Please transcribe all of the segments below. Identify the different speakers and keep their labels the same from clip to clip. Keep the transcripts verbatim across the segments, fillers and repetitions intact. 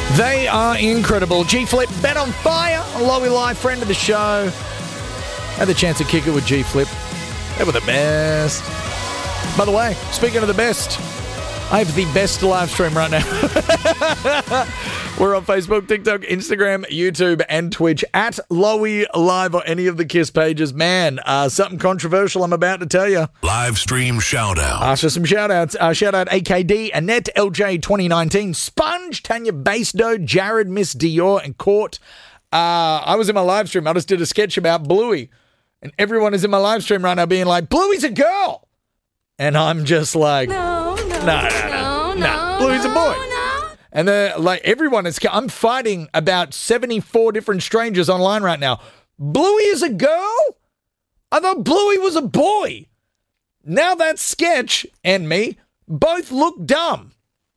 Speaker 1: They are incredible. G-Flip, Bet on Fire, a Lowy Live friend of the show. Had the chance to kick it with G-Flip. They were the best. By the way, speaking of the best, I have the best live stream right now. We're on Facebook, TikTok, Instagram, YouTube, and Twitch at Lowy Live or any of the KISS pages. Man, uh, something controversial I'm about to tell you.
Speaker 2: Live stream shout out.
Speaker 1: After some shout outs, uh, shout out A K D, Annette, L J twenty nineteen, Sponge, Tanya Basedo, Jared, Miss Dior, and Court. Uh, I was in my live stream. I just did a sketch about Bluey. And everyone is in my live stream right now being like, Bluey's a girl. And I'm just like, no, no, no, no, no, no, no. Bluey's a boy. No. And they're like, everyone is, I'm fighting about seventy-four different strangers online right now. Bluey is a girl? I thought Bluey was a boy. Now that sketch and me both look dumb.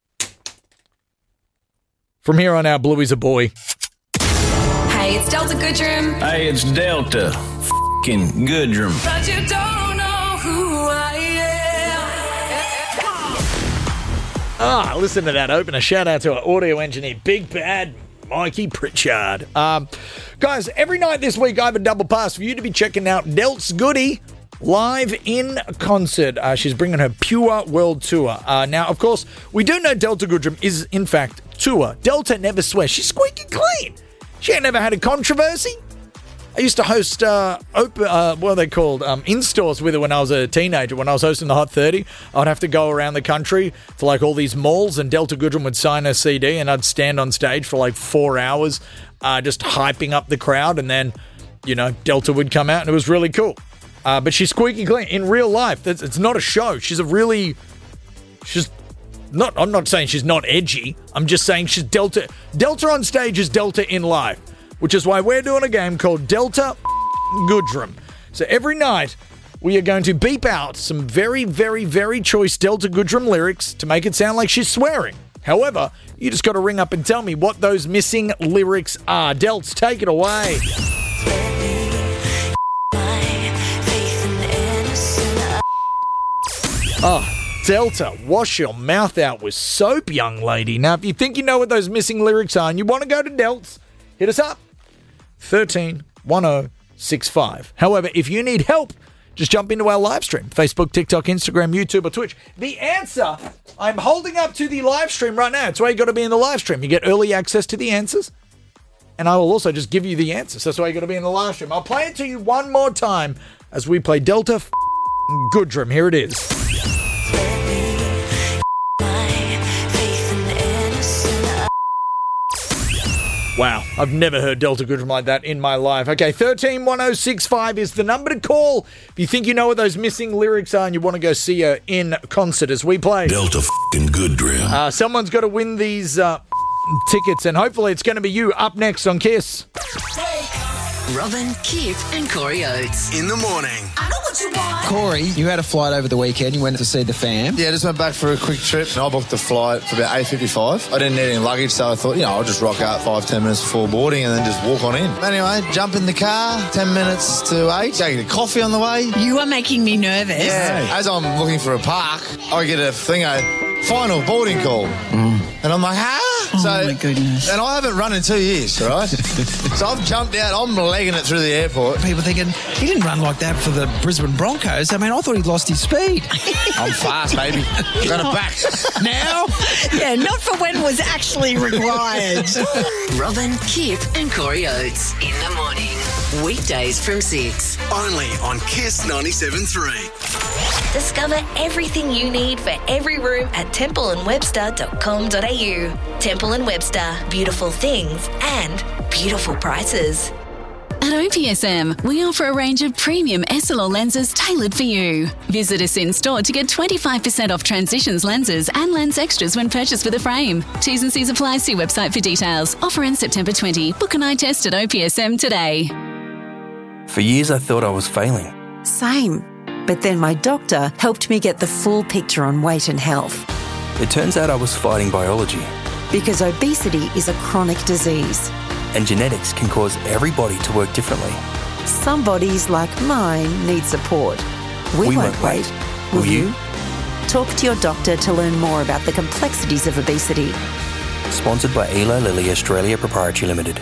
Speaker 1: From here on out, Bluey's a boy.
Speaker 3: Hey, it's Delta Goodrum.
Speaker 4: Hey, it's Delta f***ing Goodrum.
Speaker 3: But you don't know who I am.
Speaker 1: Ah, listen to that opener. Shout out to our audio engineer, Big Bad Mikey Pritchard. Um, guys, every night this week I have a double pass for you to be checking out Delt's Goody live in concert. Uh, she's bringing her Pure World Tour. Uh, now, of course, we do know Delta Goodrum is, in fact, tour. Delta never swears. She's squeaky clean. She ain't never had a controversy. I used to host, uh, open, uh, what are they called, um, in-stores with her when I was a teenager. When I was hosting the Hot thirty, I'd have to go around the country to, like, all these malls, and Delta Goodrum would sign her C D, and I'd stand on stage for, like, four hours uh, just hyping up the crowd, and then, you know, Delta would come out, and it was really cool. Uh, but she's squeaky clean. In real life, it's, it's not a show. She's a really... She's not... I'm not saying she's not edgy. I'm just saying she's Delta... Delta on stage is Delta in life. Which is why we're doing a game called Delta Goodrum. So every night, we are going to beep out some very, very, very choice Delta Goodrum lyrics to make it sound like she's swearing. However, you just got to ring up and tell me what those missing lyrics are. Delts, take it away. Oh, Delta, wash your mouth out with soap, young lady. Now, if you think you know what those missing lyrics are and you want to go to Delts, hit us up. thirteen one oh six five. However, if you need help, just jump into our live stream. Facebook, TikTok, Instagram, YouTube, or Twitch. The answer I'm holding up to the live stream right now. It's why you got to be in the live stream. You get early access to the answers. And I will also just give you the answers. That's why you got to be in the live stream. I'll play it to you one more time as we play Delta f- Goodrum. Here it is. Wow, I've never heard Delta Goodrum like that in my life. Okay, thirteen one oh six five is the number to call if you think you know what those missing lyrics are and you want to go see her in concert as we play.
Speaker 2: Delta f***ing Goodrum.
Speaker 1: Uh, someone's got to win these uh, tickets, and hopefully it's going to be you up next on KISS.
Speaker 3: Robin, Kip, and Corey Oates.
Speaker 2: In the morning.
Speaker 3: I know what you want.
Speaker 5: Corey, you had a flight over the weekend. You went to see the fam.
Speaker 6: Yeah, just went back for a quick trip. I booked the flight for about eight fifty-five. I didn't need any luggage, so I thought, you know, I'll just rock out five, ten minutes before boarding and then just walk on in. Anyway, jump in the car, ten minutes to eight. I get a coffee on the way.
Speaker 7: You are making me nervous.
Speaker 6: Yeah. As I'm looking for a park, I get a thing, a final boarding call. Mm. And I'm like, huh?
Speaker 7: Oh,
Speaker 6: so,
Speaker 7: my goodness.
Speaker 6: And I haven't run in two years, right? So I've jumped out, I'm legging it through the airport.
Speaker 5: People thinking, he didn't run like that for the Brisbane Broncos. I mean, I thought he'd lost his speed.
Speaker 6: I'm fast, baby. Got it back.
Speaker 5: Now?
Speaker 7: Yeah, not for when was actually required.
Speaker 3: Robin, Kip, and Corey Oates. In the morning. Weekdays from six.
Speaker 2: Only on KISS ninety-seven point three.
Speaker 8: Discover everything you need for every room at temple and webster dot com dot a u. Temple and Webster, beautiful things and beautiful prices.
Speaker 9: At O P S M, we offer a range of premium S L R lenses tailored for you. Visit us in store to get twenty-five percent off Transitions lenses and lens extras when purchased with a frame. T's and C's apply. See website for details. Offer ends September twentieth. Book an eye test at O P S M today.
Speaker 10: For years, I thought I was failing.
Speaker 11: Same. But then my doctor helped me get the full picture on weight and health.
Speaker 10: It turns out I was fighting biology.
Speaker 11: Because obesity is a chronic disease.
Speaker 10: And genetics can cause every body to work differently.
Speaker 11: Some bodies, like mine, need support. We,
Speaker 10: we
Speaker 11: won't, won't wait. Will, Will you? you? Talk to your doctor to learn more about the complexities of obesity.
Speaker 10: Sponsored by Eli Lilly Australia Proprietary Limited.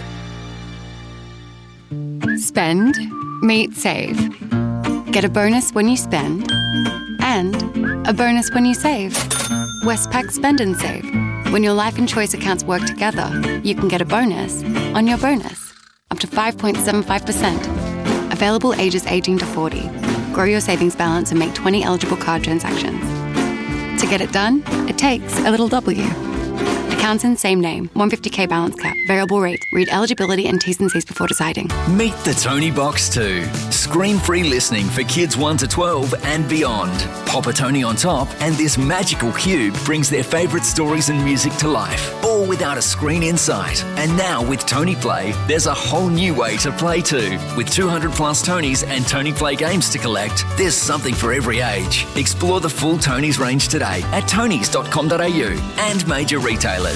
Speaker 12: Spend, meet, save. Get a bonus when you spend, and a bonus when you save. Westpac Spend and Save. When your life and choice accounts work together, you can get a bonus on your bonus, up to five point seven five percent. Available ages eighteen to forty. Grow your savings balance and make twenty eligible card transactions. To get it done, it takes a little W. Accounts in same name, one hundred fifty k balance cap, variable rate. Read eligibility and T's and C's before deciding.
Speaker 13: Meet the Tony Box two. Screen-free listening for kids one to twelve and beyond. Pop a Tony on top and this magical cube brings their favourite stories and music to life, all without a screen in sight. And now with Tony Play, there's a whole new way to play too. With two hundred plus Tonys and Tony Play games to collect, there's something for every age. Explore the full Tonys range today at tonys dot com dot a u and major retailers.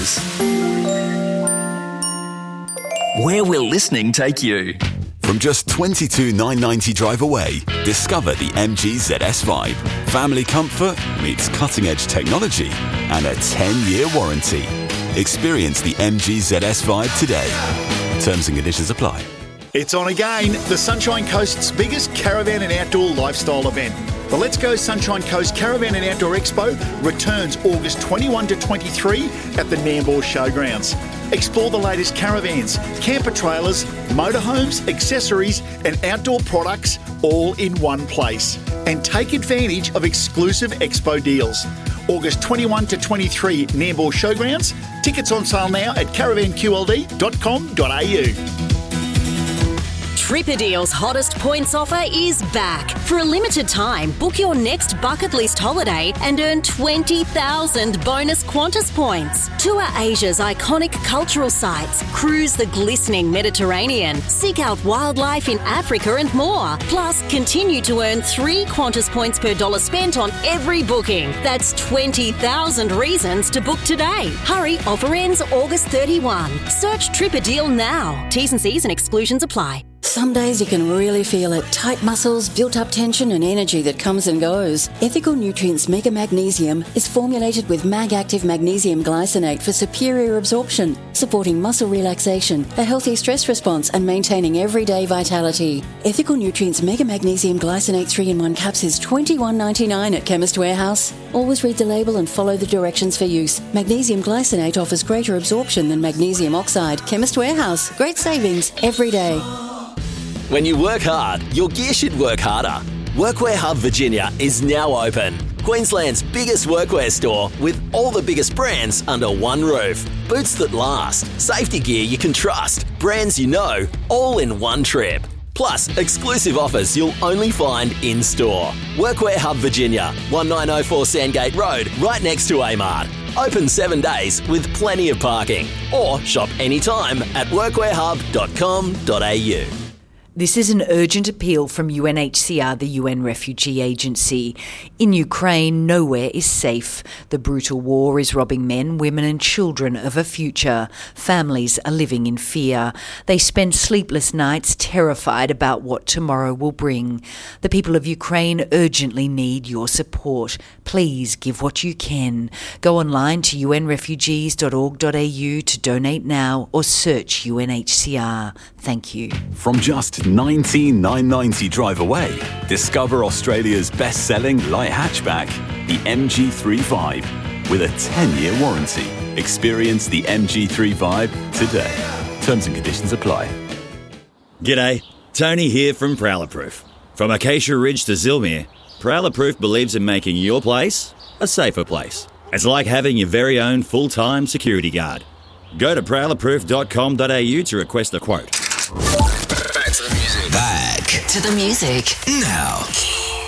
Speaker 13: Where will listening take you?
Speaker 14: From just twenty-two thousand nine hundred ninety drive away, discover the M G Z S Vibe. Family comfort meets cutting-edge technology and a ten-year warranty. Experience the M G Z S Vibe today. Terms and conditions apply.
Speaker 15: It's on again, the Sunshine Coast's biggest caravan and outdoor lifestyle event. The Let's Go Sunshine Coast Caravan and Outdoor Expo returns August twenty-first to twenty-third at the Nambour Showgrounds. Explore the latest caravans, camper trailers, motorhomes, accessories and outdoor products all in one place. And take advantage of exclusive expo deals. August twenty-first to twenty-third, Nambour Showgrounds. Tickets on sale now at caravan q l d dot com dot a u.
Speaker 16: Tripadeal's hottest points offer is back. For a limited time, book your next bucket list holiday and earn twenty thousand bonus Qantas points. Tour Asia's iconic cultural sites, cruise the glistening Mediterranean, seek out wildlife in Africa and more. Plus, continue to earn three Qantas points per dollar spent on every booking. That's twenty thousand reasons to book today. Hurry, offer ends August thirty-first. Search Tripadeal now. T's and C's and exclusions apply.
Speaker 17: Some days you can really feel it. Tight muscles, built-up tension and energy that comes and goes. Ethical Nutrients Mega Magnesium is formulated with Mag-Active Magnesium Glycinate for superior absorption, supporting muscle relaxation, a healthy stress response and maintaining everyday vitality. Ethical Nutrients Mega Magnesium Glycinate three in one caps is twenty-one ninety-nine at Chemist Warehouse. Always read the label and follow the directions for use. Magnesium Glycinate offers greater absorption than magnesium oxide. Chemist Warehouse. Great savings every day.
Speaker 18: When you work hard, your gear should work harder. Workwear Hub Virginia is now open. Queensland's biggest workwear store with all the biggest brands under one roof. Boots that last, safety gear you can trust, brands you know, all in one trip. Plus, exclusive offers you'll only find in-store. Workwear Hub Virginia, nineteen oh four Sandgate Road, right next to Amart. Open seven days with plenty of parking. Or shop anytime at workwear hub dot com dot a u.
Speaker 19: This is an urgent appeal from U N H C R, the U N Refugee Agency. In Ukraine, nowhere is safe. The brutal war is robbing men, women and children of a future. Families are living in fear. They spend sleepless nights terrified about what tomorrow will bring. The people of Ukraine urgently need your support. Please give what you can. Go online to u n refugees dot org dot a u to donate now or search U N H C R. Thank you.
Speaker 14: From just nineteen thousand nine hundred ninety drive away, discover Australia's best-selling light hatchback, the M G three Vibe, with a ten-year warranty. Experience the M G three Vibe today. Terms and conditions apply.
Speaker 20: G'day, Tony here from Prowler Proof. From Acacia Ridge to Zilmere, Prowler Proof believes in making your place a safer place. It's like having your very own full-time security guard. Go to prowler proof dot com dot a u to request a quote.
Speaker 3: Back to the music. Back to the music.
Speaker 2: Now.